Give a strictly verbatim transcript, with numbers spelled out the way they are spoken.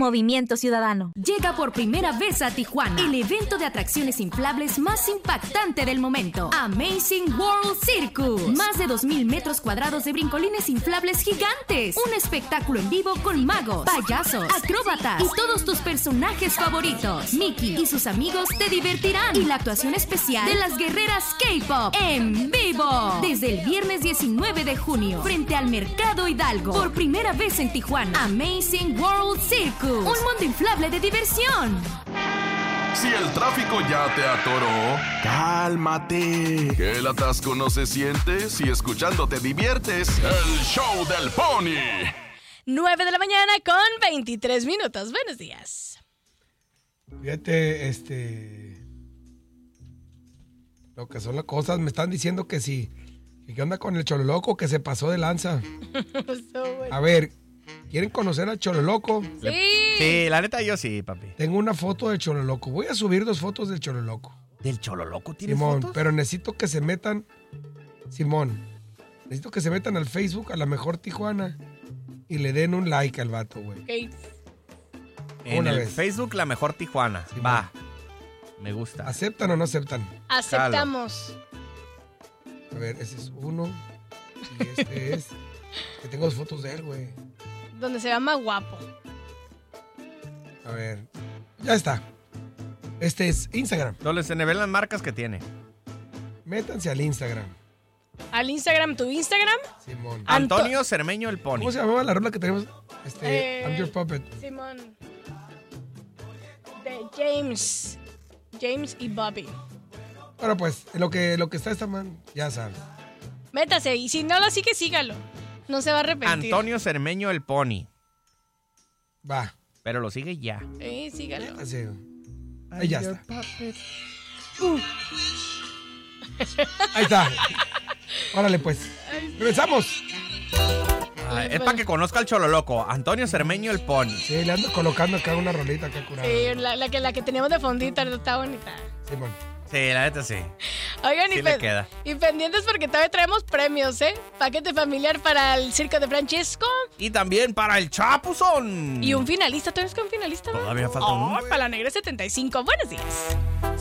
Movimiento Ciudadano. Llega por primera vez a Tijuana el evento de atracciones inflables más impactante del momento, Amazing World Circus. Más de dos mil metros cuadrados de brincolines inflables gigantes. Un espectáculo en vivo con magos, payasos, acróbatas y todos tus personajes favoritos. Mickey y sus amigos te divertirán. Y la actuación especial de las guerreras K-pop en vivo. Desde el viernes diecinueve de junio, frente al Mercado Hidalgo. Por primera vez en Tijuana, Amazing World Circus. Un mundo inflable de diversión. Si el tráfico ya te atoró, cálmate. Que el atasco no se siente si escuchando te diviertes. El show del Pony. nueve de la mañana con veintitrés minutos. Buenos días. Fíjate, este... Lo que son las cosas, me están diciendo que sí. ¿Qué onda con el Chololoco que se pasó de lanza? A ver, ¿quieren conocer al Chololoco? Sí. Sí, la neta yo sí, papi. Tengo una foto del Chololoco. Voy a subir dos fotos del Chololoco. ¿Del Chololoco tiene Simón, fotos? pero necesito que se metan... Simón, necesito que se metan al Facebook a La Mejor Tijuana y le den un like al vato, güey. Okay. En Una el vez. Facebook La Mejor Tijuana. Sí, Va. Me gusta. ¿Aceptan o no aceptan? Aceptamos. A ver, ese es uno. Y este es... Que tengo dos fotos de él, güey. Donde se ve más guapo. A ver. Ya está. Este es Instagram. Donde se ven las marcas que tiene. Métanse al Instagram. Al Instagram, ¿tu Instagram? Simón. Anto- Antonio Cermeño el Pony. ¿Cómo se llamaba la rola que tenemos? Este, Eh, I'm Your Puppet. Simón. De James. James y Bobby. Bueno, pues, lo que, lo que está esta man, ya sabes. Métase, y si no lo sigue, sígalo. No se va a arrepentir. Antonio Cermeño el Pony. Va. Pero lo sigue ya. Sí, sígalo. Así. Ahí ya está. Uh. Ahí está. Órale, pues. Regresamos. Ah, es para que conozca al Chololoco. Antonio Cermeño el Pony. Sí, le ando colocando acá una rolita acá curada. Sí, la, la, que, la que teníamos de fondita está bonita. Simón. Sí, la neta sí. Oigan, Sí y, le pen- queda. y pendientes porque todavía traemos premios, ¿eh? Paquete familiar para el Circo de Francesco. Y también para el Chapuzón. Y un finalista. ¿Tú eres con finalista? ¿verdad? Todavía falta Oh, uno. para la Negra setenta y cinco. Buenos días.